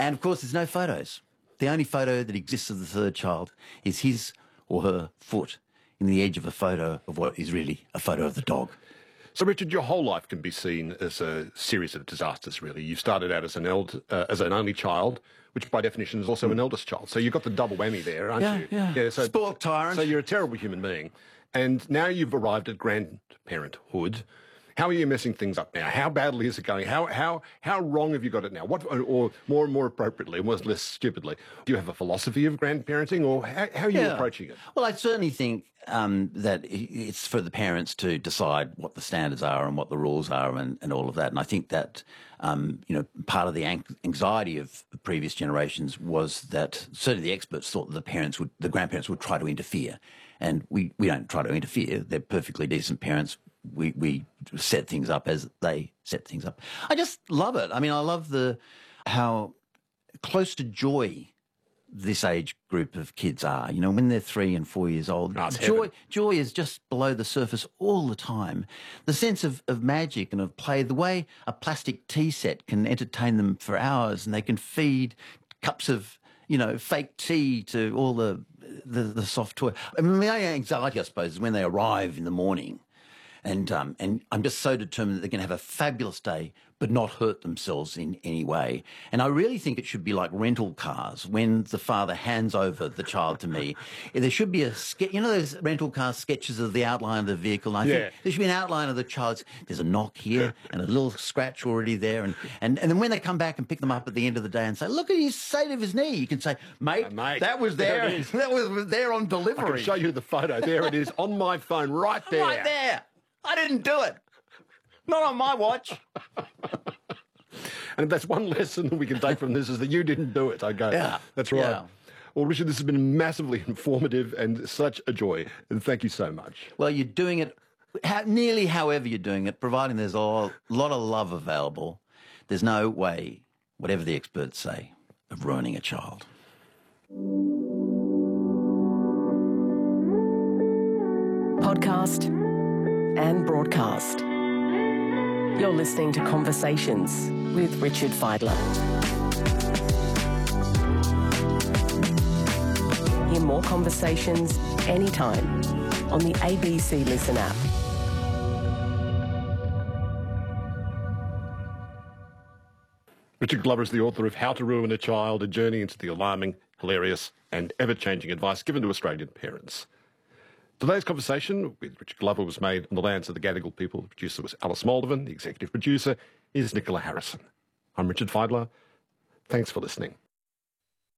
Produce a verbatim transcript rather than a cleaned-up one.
And, of course, there's no photos. The only photo that exists of the third child is his or her foot in the edge of a photo of what is really a photo of the dog. So, Richard, your whole life can be seen as a series of disasters, really. You started out as an eld, uh, as an only child, which by definition is also an eldest child. So you've got the double whammy there, aren't yeah, you? Yeah, yeah. So, Spoiled tyrant. So you're a terrible human being. And now you've arrived at grandparenthood. How are you messing things up now? How badly is it going? How how how wrong have you got it now? What, or more and more appropriately, or less stupidly, do you have a philosophy of grandparenting, or how, how are you yeah. approaching it? Well, I certainly think um, that it's for the parents to decide what the standards are and what the rules are and, and all of that. And I think that um, you know part of the anxiety of previous generations was that certainly the experts thought that the parents would, the grandparents would try to interfere, and we we don't try to interfere. They're perfectly decent parents. We we set things up as they set things up. I just love it. I mean, I love the how close to joy this age group of kids are. You know, when they're three and four years old, oh, joy heaven. joy is just below the surface all the time. The sense of, of magic and of play, the way a plastic tea set can entertain them for hours, and they can feed cups of, you know, fake tea to all the the, the soft toy. I mean, my anxiety, I suppose, is when they arrive in the morning. And um, and I'm just so determined that they're going to have a fabulous day, but not hurt themselves in any way. And I really think it should be like rental cars. When the father hands over the child to me, there should be a sketch. You know those rental car sketches of the outline of the vehicle? And I yeah. think there should be an outline of the child's. There's a knock here and a little scratch already there. And, and, and then when they come back and pick them up at the end of the day and say, look at his state of his knee, you can say, mate, uh, mate that was there. there That was there on delivery. I can show you the photo. There it is on my phone right there. Right there. I didn't do it. Not on my watch. And if that's one lesson that we can take from this is that you didn't do it. Okay, yeah. That's right. Yeah. Well, Richard, this has been massively informative and such a joy. And thank you so much. Well, you're doing it how, nearly however you're doing it, providing there's a lot of love available. There's no way, whatever the experts say, of ruining a child. Podcast and broadcast. You're listening to Conversations with Richard Fidler. Hear more conversations anytime on the A B C Listen app. Richard Glover is the author of How to Ruin a Child, a journey into the alarming, hilarious and ever-changing advice given to Australian parents. Today's conversation with Richard Glover was made on the lands of the Gadigal people. The producer was Alice Moldovan. The executive producer is Nicola Harrison. I'm Richard Fidler. Thanks for listening.